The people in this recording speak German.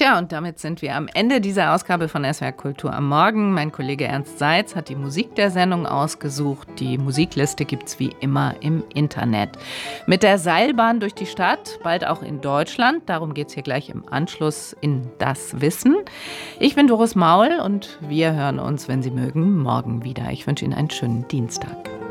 Ja, und damit sind wir am Ende dieser Ausgabe von SWR Kultur am Morgen. Mein Kollege Ernst Seitz hat die Musik der Sendung ausgesucht. Die Musikliste gibt's wie immer im Internet. Mit der Seilbahn durch die Stadt, bald auch in Deutschland. Darum geht's hier gleich im Anschluss in Das Wissen. Ich bin Doris Maul und wir hören uns, wenn Sie mögen, morgen wieder. Ich wünsche Ihnen einen schönen Dienstag.